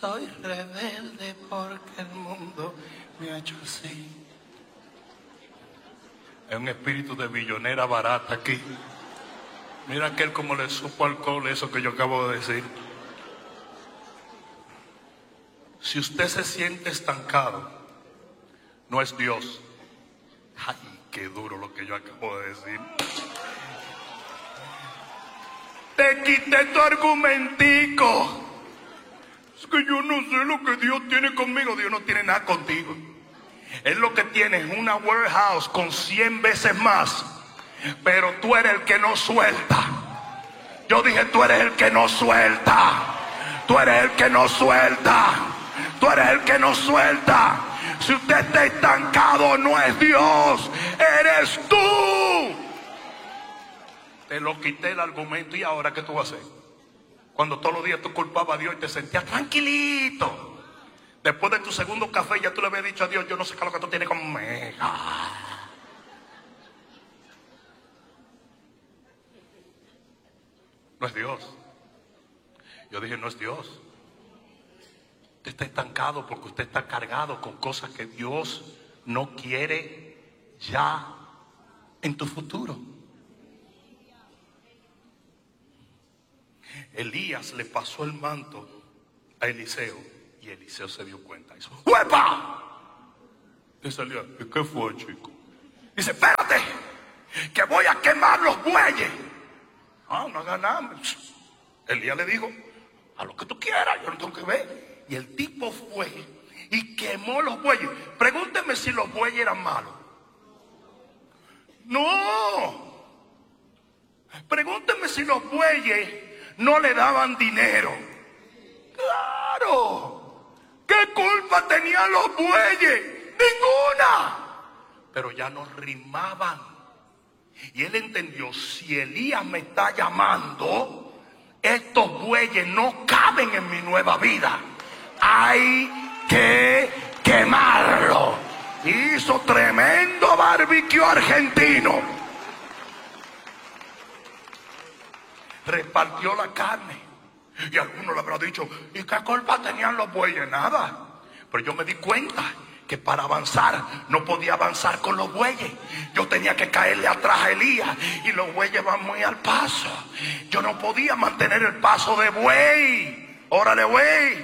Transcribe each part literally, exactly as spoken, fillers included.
Soy rebelde porque el mundo me ha hecho así. Es un espíritu de billonera barata aquí. Mira aquel como le supo alcohol eso que yo acabo de decir. Si usted se siente estancado, no es Dios. Ay, qué duro lo que yo acabo de decir. Te quité tu argumentico. Es que yo no sé lo que Dios tiene conmigo. Dios no tiene nada contigo. Él lo que tiene es una warehouse con cien veces más. Pero tú eres el que no suelta. Yo dije, tú eres el que no suelta. Tú eres el que no suelta. Tú eres el que no suelta. Si usted está estancado, no es Dios, eres tú. Te lo quité el argumento. ¿Y ahora qué tú vas a hacer? Cuando todos los días tú culpabas a Dios y te sentías tranquilito. Después de tu segundo café ya tú le habías dicho a Dios, yo no sé qué es lo que tú tienes conmigo. No es Dios. Yo dije, no es Dios. Usted está estancado porque usted está cargado con cosas que Dios no quiere ya en tu futuro. Elías le pasó el manto a Eliseo y Eliseo se dio cuenta. Hizo ¡huepa! Dice Elías, ¿qué fue, chico? Dice, espérate, que voy a quemar los bueyes. Ah, no haga nada. Elías le dijo, a lo que tú quieras, yo no tengo que ver. Y el tipo fue y quemó los bueyes. Pregúnteme si los bueyes eran malos. No. Pregúnteme si los bueyes no le daban dinero. Claro. ¿Qué culpa tenían los bueyes? Ninguna. Pero ya no rimaban. Y él entendió, si Elías me está llamando, estos bueyes no caben en mi nueva vida. Hay que quemarlo. Hizo tremendo barbecue argentino. Repartió la carne. Y algunos le habrán dicho, ¿y qué culpa tenían los bueyes? Nada. Pero yo me di cuenta que para avanzar no podía avanzar con los bueyes. Yo tenía que caerle atrás a Elías y los bueyes van muy al paso. Yo no podía mantener el paso de buey. Órale, buey.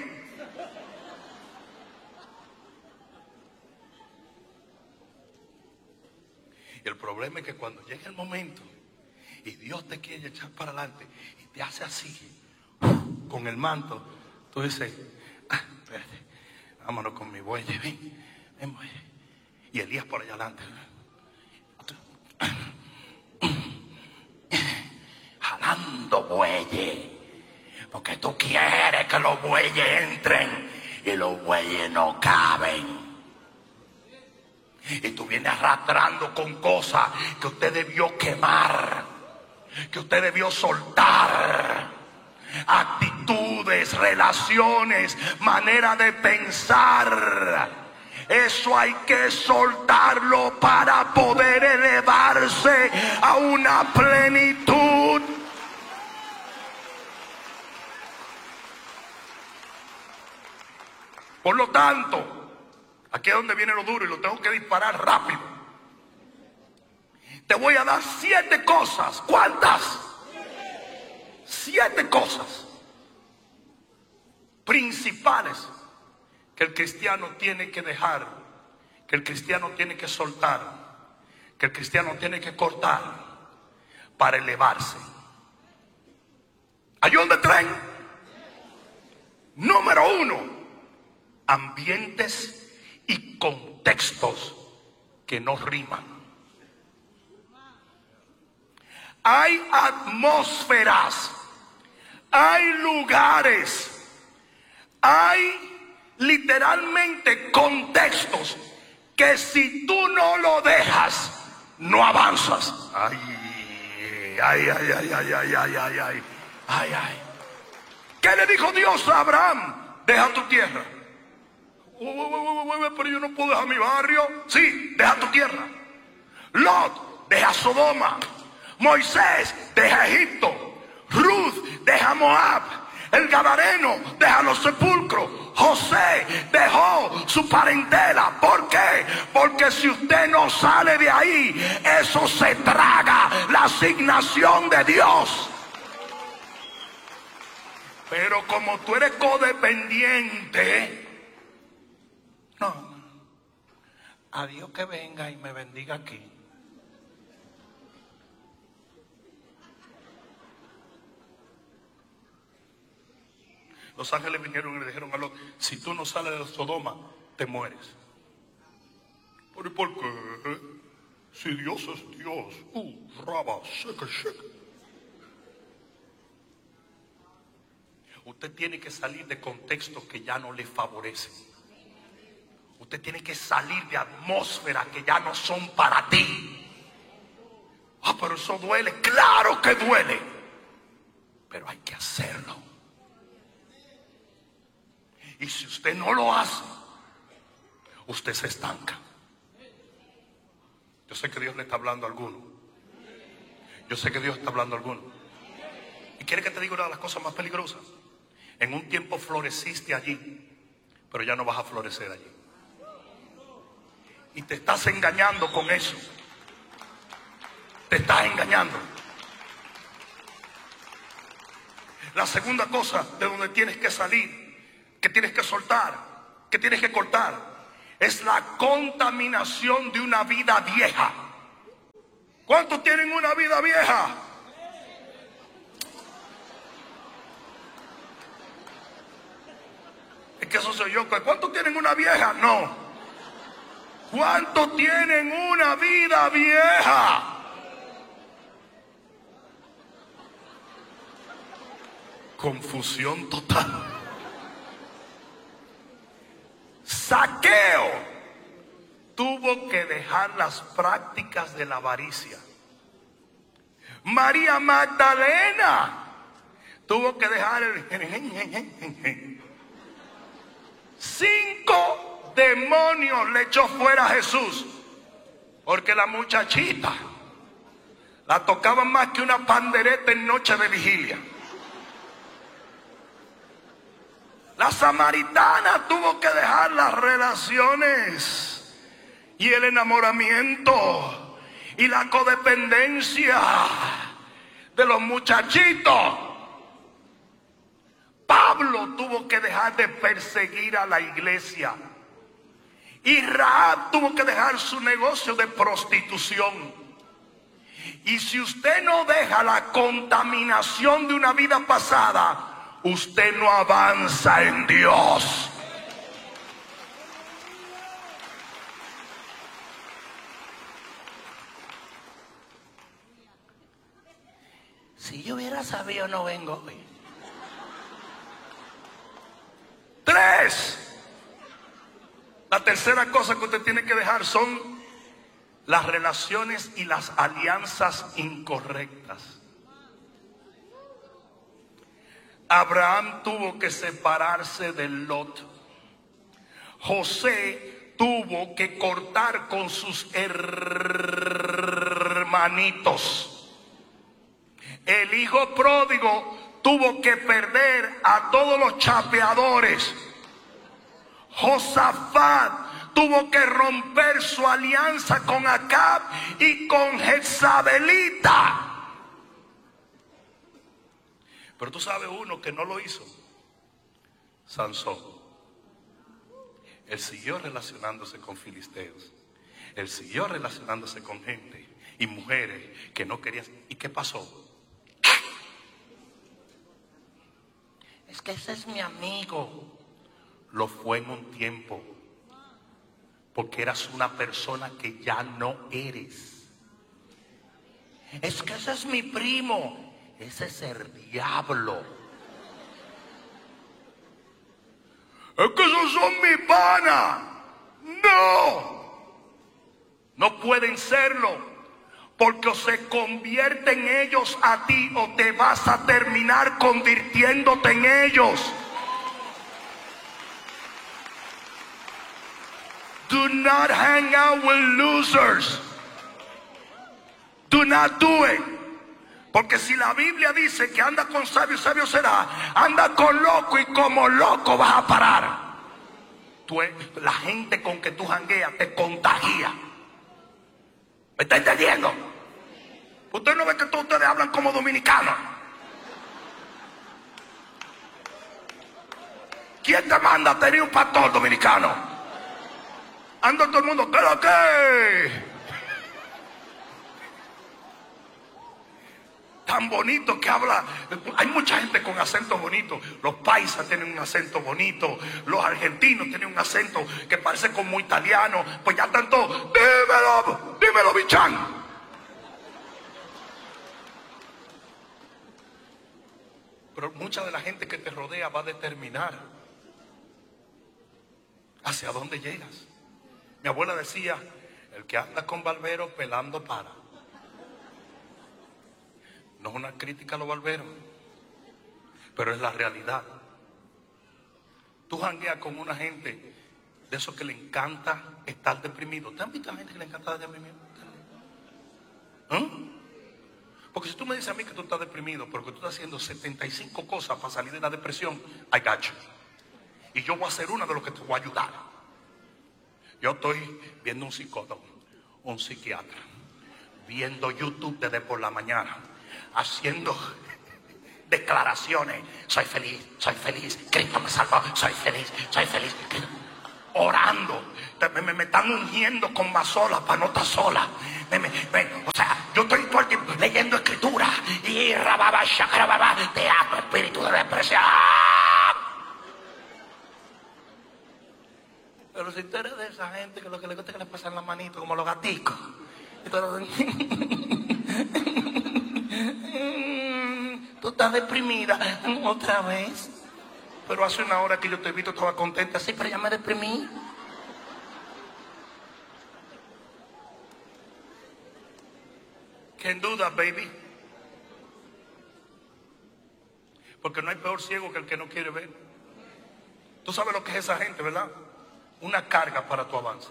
Y el problema es que cuando llega el momento y Dios te quiere echar para adelante y te hace así con el manto, tú dices, ah, espérate, vámonos con mi buey, ven, ven buey. Y Elías por allá adelante, jalando bueyes, porque tú quieres que los bueyes entren y los bueyes no caben. Y tú vienes arrastrando con cosas que usted debió quemar, que usted debió soltar. Actitudes, relaciones, manera de pensar. Eso hay que soltarlo para poder elevarse a una plenitud. Por lo tanto, aquí es donde viene lo duro y lo tengo que disparar rápido. Te voy a dar siete cosas. ¿Cuántas? Siete cosas principales que el cristiano tiene que dejar, que el cristiano tiene que soltar, que el cristiano tiene que cortar para elevarse. ¿Ayúdame de tren? Número uno, ambientes y contextos que no riman. Hay atmósferas, hay lugares, hay literalmente contextos que si tú no lo dejas, no avanzas. Ay, ay, ay, ay, ay, ay, ay, ay, ay, ay, ay. ¿Qué le dijo Dios a Abraham? Deja tu tierra. Pero yo no puedo dejar mi barrio. Sí, deja tu tierra. Lot, deja Sodoma. Moisés, deja Egipto. Ruth, deja Moab. El gadareno deja los sepulcros. José dejó su parentela. ¿Por qué? Porque si usted no sale de ahí, eso se traga la asignación de Dios. Pero como tú eres codependiente, no, a Dios que venga y me bendiga aquí. Los ángeles vinieron y le dijeron a Lot: si tú no sales de Sodoma, te mueres. ¿Pero por qué? Si Dios es Dios. Uh, raba, seca, seca. Usted tiene que salir de contextos que ya no le favorecen. Usted tiene que salir de atmósferas que ya no son para ti. Ah, pero eso duele. Claro que duele. Pero hay que hacerlo. Y si usted no lo hace, usted se estanca. Yo sé que Dios le está hablando a alguno. Yo sé que Dios está hablando a alguno. ¿Y quiere que te diga una de las cosas más peligrosas? En un tiempo floreciste allí, pero ya no vas a florecer allí. Y te estás engañando con eso. Te estás engañando. La segunda cosa de donde tienes que salir, que tienes que soltar, que tienes que cortar, es la contaminación de una vida vieja. ¿Cuántos tienen una vida vieja? Es que eso soy yo. ¿Cuántos tienen una vieja? No. ¿Cuántos tienen una vida vieja? Confusión total. Zaqueo tuvo que dejar las prácticas de la avaricia. María Magdalena tuvo que dejar el... Cinco demonios le echó fuera a Jesús, porque la muchachita la tocaban más que una pandereta en noche de vigilia. La samaritana tuvo que dejar las relaciones y el enamoramiento y la codependencia de los muchachitos. Pablo tuvo que dejar de perseguir a la iglesia. Y Rahab tuvo que dejar su negocio de prostitución. Y si usted no deja la contaminación de una vida pasada, usted no avanza en Dios. Si yo hubiera sabido, no vengo hoy. Tres. La tercera cosa que usted tiene que dejar son las relaciones y las alianzas incorrectas. Abraham tuvo que separarse de Lot. José tuvo que cortar con sus hermanitos. El hijo pródigo tuvo que perder a todos los chapeadores. Josafat tuvo que romper su alianza con Acab y con Jezabelita. Pero tú sabes uno que no lo hizo. Sansón. Él siguió relacionándose con filisteos. Él siguió relacionándose con gente y mujeres que no querían. ¿Y qué pasó? Es que ese es mi amigo. Lo fue en un tiempo, porque eras una persona que ya no eres. Es que ese es mi primo. Ese es el diablo. Es que esos son mi pana. No. No pueden serlo, porque o se convierten ellos a ti o te vas a terminar convirtiéndote en ellos. Do not hang out with losers. Do not do it. Porque si la Biblia dice que anda con sabio, sabio será, anda con loco y como loco vas a parar. Tú, la gente con que tú jangueas te contagia. ¿Me está entendiendo? Usted no ve que todos ustedes hablan como dominicanos. ¿Quién te manda a tener un pastor dominicano? Anda todo el mundo, ¿qué es lo que? Tan bonito que habla. Hay mucha gente con acento bonito. Los paisas tienen un acento bonito. Los argentinos tienen un acento que parece como italiano. Pues ya están todos, dímelo, dímelo, bichán. Pero mucha de la gente que te rodea va a determinar hacia dónde llegas. Mi abuela decía, el que anda con barbero pelando para. No es una crítica a los barberos, pero es la realidad. Tú jangueas con una gente de esos que le encanta estar deprimido. ¿Te han visto a gente que le encanta estar deprimido? ¿Eh? Porque si tú me dices a mí que tú estás deprimido, porque tú estás haciendo setenta y cinco cosas para salir de la depresión, I got you. Y yo voy a ser una de los que te voy a ayudar. Yo estoy viendo un psicólogo, un psiquiatra, viendo YouTube desde por la mañana, haciendo declaraciones. Soy feliz, soy feliz, Cristo me salvó, soy feliz, soy feliz. Orando, me, me, me están ungiendo con más sola para no estar sola. Me, me, me, o sea, yo estoy todo el tiempo leyendo escritura y rababa, shakarababa, te amo, espíritu de depresión. Pero si tú eres de esa gente que lo que le gusta es que le pasan la manito como los gaticos. Y todo, tú estás deprimida otra vez. Pero hace una hora que yo te he visto toda contenta. Sí, pero ya me deprimí. Can't do that, baby. Porque no hay peor ciego que el que no quiere ver. Tú sabes lo que es esa gente, ¿verdad? Una carga para tu avance.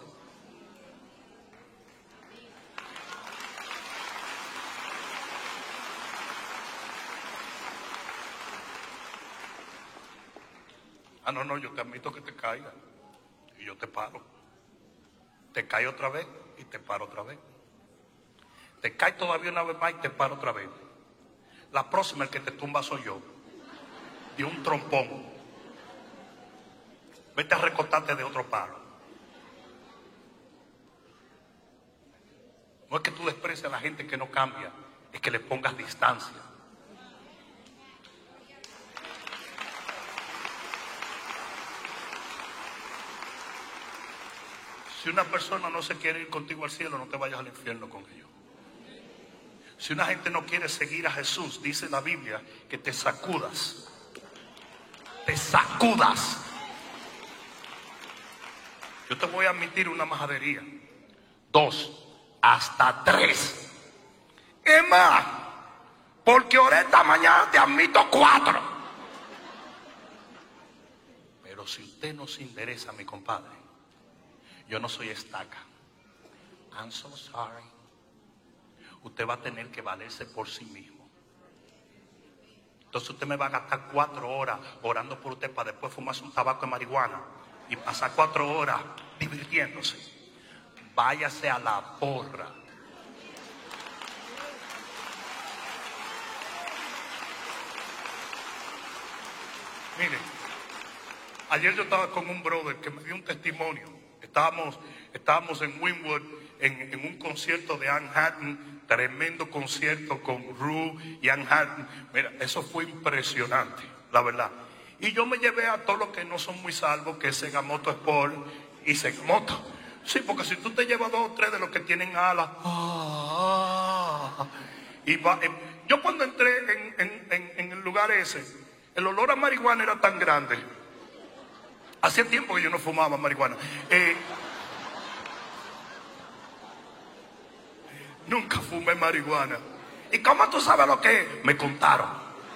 Ah, no, no, yo te admito que te caiga y yo te paro. Te cae otra vez y te paro otra vez. Te cae todavía una vez más y te paro otra vez. La próxima el que te tumba soy yo. De un trompón. Vete a recostarte de otro palo. No es que tú desprecies a la gente que no cambia, es que le pongas distancia. Si una persona no se quiere ir contigo al cielo, no te vayas al infierno con ellos. Si una gente no quiere seguir a Jesús, dice la Biblia que te sacudas. Te sacudas. Yo te voy a admitir una majadería. Dos, hasta tres. Es más, porque oré esta mañana te admito cuatro. Pero si usted no se interesa, mi compadre, yo no soy estaca. I'm so sorry. Usted va a tener que valerse por sí mismo. Entonces usted me va a gastar cuatro horas orando por usted para después fumarse un tabaco de marihuana y pasar cuatro horas divirtiéndose. Váyase a la porra. Mire, ayer yo estaba con un brother que me dio un testimonio. Estábamos, estábamos en Wynwood en, en un concierto de Anne Hatton, tremendo concierto con Rue y Anne Hatton. Mira, eso fue impresionante, la verdad. Y yo me llevé a todos los que no son muy salvos, que es Sega Moto Sport y Sega Moto. Sí, porque si tú te llevas dos o tres de los que tienen alas, ah, y va, eh, yo cuando entré en, en, en, en el lugar ese, el olor a marihuana era tan grande. Hacía tiempo que yo no fumaba marihuana. Eh, nunca fumé marihuana. ¿Y cómo tú sabes lo que es? Me contaron.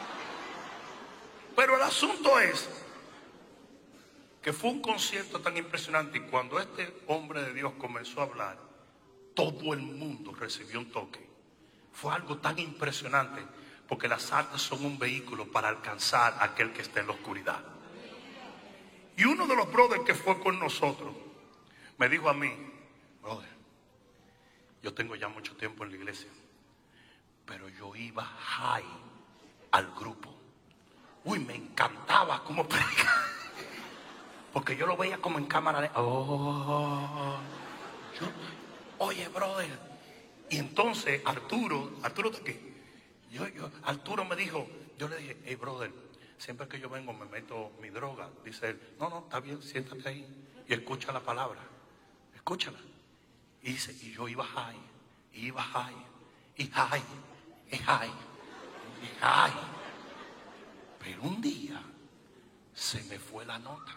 Pero el asunto es que fue un concierto tan impresionante y cuando este hombre de Dios comenzó a hablar, todo el mundo recibió un toque Fue algo tan impresionante, porque las artes son un vehículo para alcanzar a aquel que está en la oscuridad. Y uno de los brothers que fue con nosotros me dijo a mí: brother, yo tengo ya mucho tiempo en la iglesia, pero yo iba high al grupo. Uy, me encantaba cómo predicaba, porque yo lo veía como en cámara de... Oh, yo, oye, brother. Y entonces Arturo, Arturo de qué, yo, yo, Arturo me dijo, yo le dije: hey, brother, siempre que yo vengo me meto mi droga. Dice él: no, no, está bien, siéntate ahí y escucha la palabra, escúchala. Y dice, y yo iba high, y iba high, y high, y high, y high. Pero un día se me fue la nota.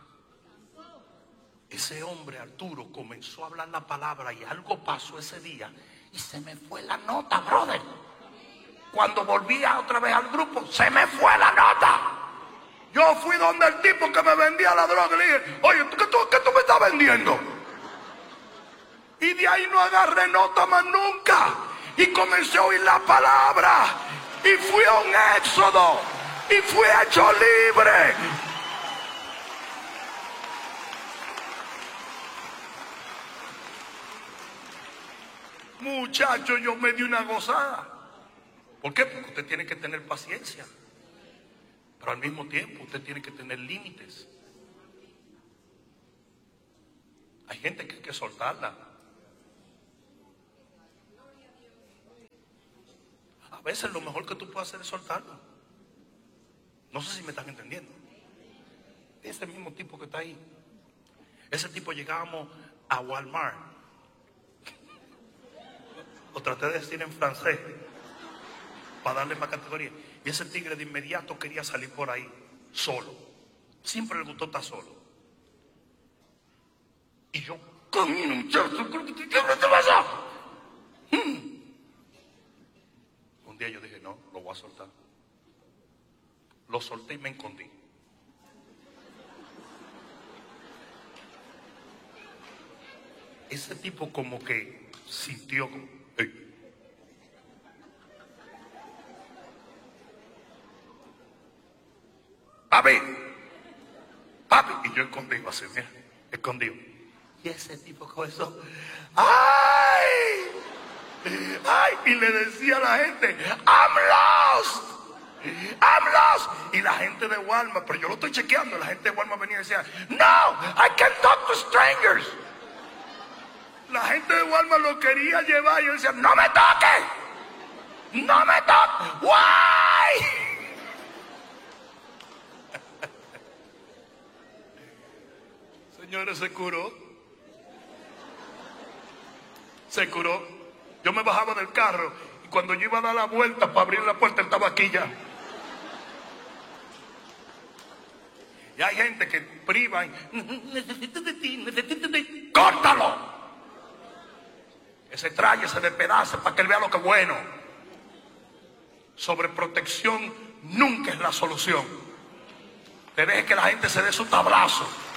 Ese hombre, Arturo, comenzó a hablar la palabra y algo pasó ese día y se me fue la nota, brother. Cuando volvía otra vez al grupo, se me fue la nota. Yo fui donde el tipo que me vendía la droga y le dije: oye, ¿qué tú, qué tú me estás vendiendo? Y de ahí no agarré nota más nunca. Y comencé a oír la palabra. Y fui a un éxodo. Y fui hecho libre. Muchacho, yo me di una gozada. ¿Por qué? Porque usted tiene que tener paciencia, pero al mismo tiempo usted tiene que tener límites. Hay gente que hay que soltarla. A veces lo mejor que tú puedes hacer es soltarla. No sé si me están entendiendo. Ese mismo tipo que está ahí, ese tipo, llegábamos a Walmart. Lo traté de decir en francés para darle más categoría. Y ese tigre de inmediato quería salir por ahí solo. Siempre le gustó estar solo. Y yo, camino, muchacho, ¿qué te pasa? Hmm. Un día yo dije: no, lo voy a soltar. Lo solté y me escondí. Ese tipo como que sintió como, hey. Papi, papi. Y yo escondido así, mira, escondido. Y ese tipo con eso, ¡ay! ¡Ay! Y le decía a la gente: I'm lost, I'm lost. Y la gente de Walmart, pero yo lo estoy chequeando, la gente de Walmart venía y decía: no, I can't talk to strangers. La gente de Walmart lo quería llevar y yo decía: no me toque, no me toque. Why? Señores, se curó. Se curó. Yo me bajaba del carro y cuando yo iba a dar la vuelta para abrir la puerta, él estaba aquí ya. Y hay gente que privan: necesito de ti, necesito de ti. ¡Córtalo! Ese traje se despedace para que él vea lo que es bueno. Sobreprotección nunca es la solución. Te deje que la gente se dé su tablazo.